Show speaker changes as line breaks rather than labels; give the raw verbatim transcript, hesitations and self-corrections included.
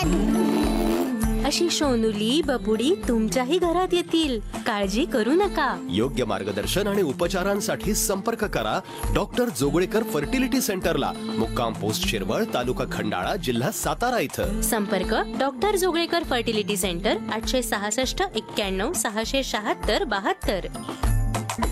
अशी सोनुली बबुडी तुमच्याही घरात येतील. काळजी करू नका.
योग्य मार्गदर्शन आणि उपचारांसाठी संपर्क करा डॉक्टर जोगळेकर फर्टिलिटी सेंटरला, मुक्काम पोस्ट शिरवळ, तालुका खंडाळा, जिल्हा सातारा इथं.
संपर्क डॉक्टर जोगळेकर फर्टिलिटी सेंटर, आठशे सहासष्ट एक्क्याण्णव सहाशे शहात्तर बहात्तर.